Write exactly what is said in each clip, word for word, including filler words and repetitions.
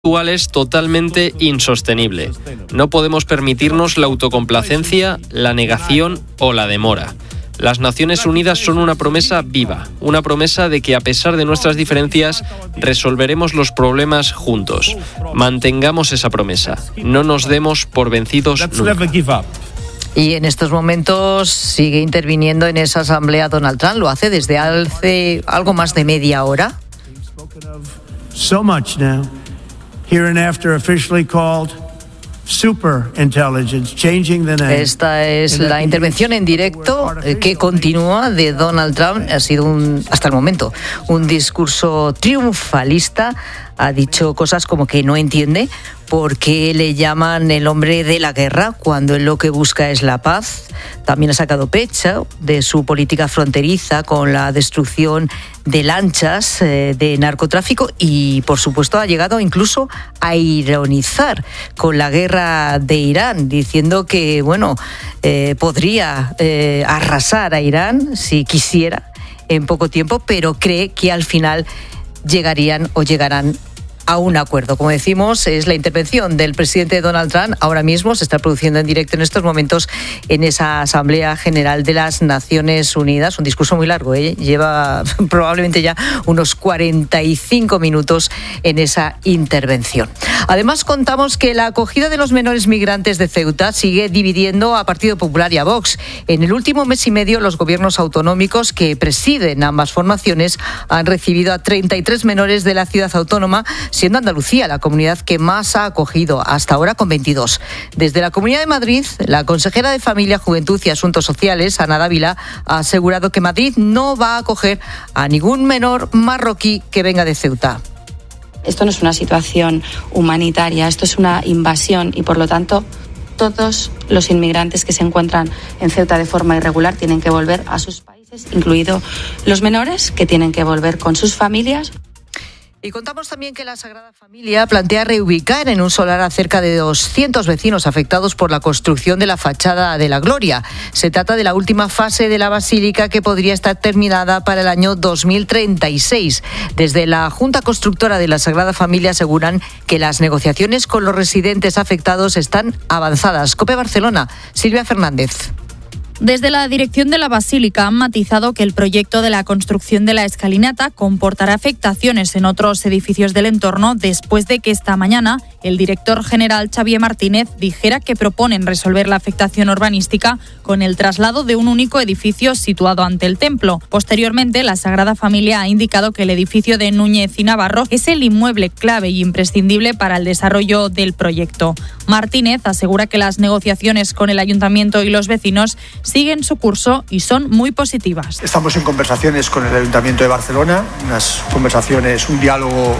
actual es totalmente insostenible. No podemos permitirnos la autocomplacencia, la negación o la demora. Las Naciones Unidas son una promesa viva, una promesa de que a pesar de nuestras diferencias resolveremos los problemas juntos. Mantengamos esa promesa. No nos demos por vencidos nunca. Y en estos momentos sigue interviniendo en esa asamblea Donald Trump. Lo hace desde hace algo más de media hora. So much now. Hereinafter officially called superintelligence, changing the name. Esta es la intervención en directo que continúa de Donald Trump. Ha sido un, hasta el momento un discurso triunfalista. Ha dicho cosas como que no entiende por qué le llaman el hombre de la guerra cuando él lo que busca es la paz. También ha sacado pecho de su política fronteriza con la destrucción de lanchas eh, de narcotráfico y, por supuesto, ha llegado incluso a ironizar con la guerra de Irán, diciendo que, bueno, eh, podría eh, arrasar a Irán si quisiera en poco tiempo, pero cree que al final llegarían o llegarán a un acuerdo. Como decimos, es la intervención del presidente Donald Trump. Ahora mismo se está produciendo en directo en estos momentos en esa Asamblea General de las Naciones Unidas. Un discurso muy largo, ¿eh? Lleva probablemente ya unos cuarenta y cinco minutos en esa intervención. Además, contamos que la acogida de los menores migrantes de Ceuta sigue dividiendo a Partido Popular y a Vox. En el último mes y medio, los gobiernos autonómicos que presiden ambas formaciones han recibido a treinta y tres menores de la ciudad autónoma, siendo Andalucía la comunidad que más ha acogido hasta ahora, con veintidós. Desde la Comunidad de Madrid, la consejera de Familia, Juventud y Asuntos Sociales, Ana Dávila, ha asegurado que Madrid no va a acoger a ningún menor marroquí que venga de Ceuta. Esto no es una situación humanitaria, esto es una invasión y, por lo tanto, todos los inmigrantes que se encuentran en Ceuta de forma irregular tienen que volver a sus países, incluidos los menores, que tienen que volver con sus familias. Y contamos también que la Sagrada Familia plantea reubicar en un solar a cerca de doscientos vecinos afectados por la construcción de la fachada de la Gloria. Se trata de la última fase de la basílica, que podría estar terminada para el año dos mil treinta y seis. Desde la Junta Constructora de la Sagrada Familia aseguran que las negociaciones con los residentes afectados están avanzadas. COPE Barcelona, Silvia Fernández. Desde la dirección de la Basílica han matizado que el proyecto de la construcción de la escalinata comportará afectaciones en otros edificios del entorno, después de que esta mañana el director general Xavier Martínez dijera que proponen resolver la afectación urbanística con el traslado de un único edificio situado ante el templo. Posteriormente, la Sagrada Familia ha indicado que el edificio de Núñez y Navarro es el inmueble clave y imprescindible para el desarrollo del proyecto. Martínez asegura que las negociaciones con el ayuntamiento y los vecinos siguen su curso y son muy positivas. Estamos en conversaciones con el Ayuntamiento de Barcelona, unas conversaciones, un diálogo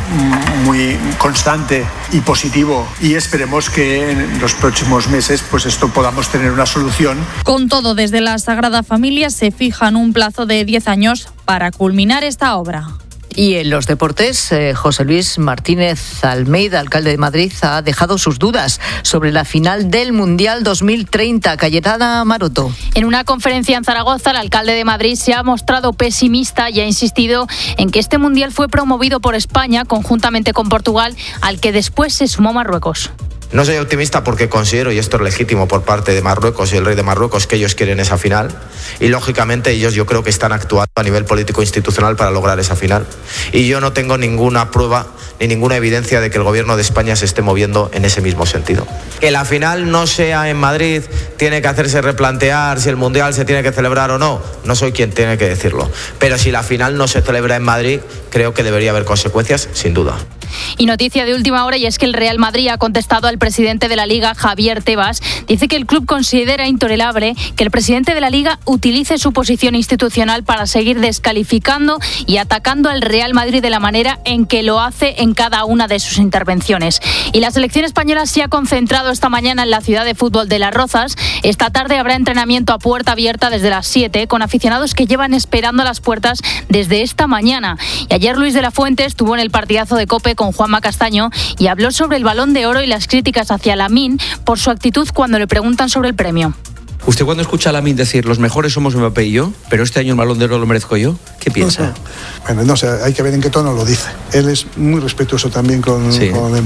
muy constante y positivo, y esperemos que en los próximos meses pues esto podamos tener una solución. Con todo, desde la Sagrada Familia se fijan un plazo de diez años para culminar esta obra. Y en los deportes, eh, José Luis Martínez Almeida, alcalde de Madrid, ha dejado sus dudas sobre la final del Mundial dos mil treinta. Cayetana Maroto. En una conferencia en Zaragoza, el alcalde de Madrid se ha mostrado pesimista y ha insistido en que este Mundial fue promovido por España conjuntamente con Portugal, al que después se sumó Marruecos. No soy optimista porque considero, y esto es legítimo por parte de Marruecos y el rey de Marruecos, que ellos quieren esa final, y lógicamente ellos yo creo que están actuando a nivel político institucional para lograr esa final, y yo no tengo ninguna prueba ni ninguna evidencia de que el gobierno de España se esté moviendo en ese mismo sentido. Que la final no sea en Madrid tiene que hacerse replantear si el Mundial se tiene que celebrar o no. No soy quien tiene que decirlo, pero si la final no se celebra en Madrid, creo que debería haber consecuencias, sin duda. Y noticia de última hora, y es que el Real Madrid ha contestado al presidente de la Liga, Javier Tebas. Dice que el club considera intolerable que el presidente de la Liga utilice su posición institucional para seguir descalificando y atacando al Real Madrid de la manera en que lo hace en cada una de sus intervenciones. Y la selección española se ha concentrado esta mañana en la ciudad de fútbol de Las Rozas. Esta tarde habrá entrenamiento a puerta abierta desde las siete, con aficionados que llevan esperando a las puertas desde esta mañana. Y ayer Luis de la Fuente estuvo en el partidazo de COPE con Juanma Castaño y habló sobre el Balón de Oro y las críticas hacia Lamine por su actitud cuando le preguntan sobre el premio. ¿Usted cuando escucha a Lamine decir los mejores somos Mbappé y yo, pero este año el Balón de Oro lo merezco yo? ¿Qué piensa? Bueno, no sé, hay que ver en qué tono lo dice. Él es muy respetuoso también con, sí. con